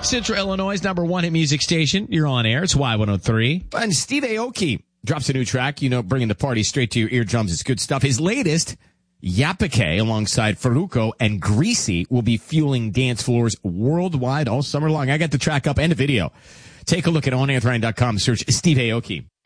Central Illinois' number one hit music station. You're on air. It's Y103. And Steve Aoki drops a new track, bringing the party straight to your eardrums. It's good stuff. His latest, Yapake, alongside Farruko and Greasy, will be fueling dance floors worldwide all summer long. I got the track up and a video. Take a look at onairthrain.com. Search Steve Aoki.